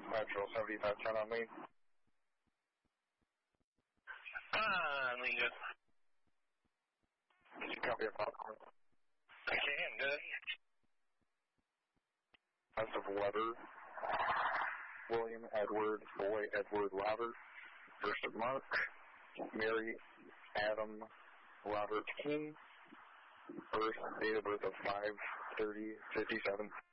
Central 7510 on lead. Lead good. Did you copy a Foghorn? I can, good. As of letter, William Edward, Boy Edward Robert, first of Mark, Mary Adam Robert King, birth, date of birth of 5/30/57.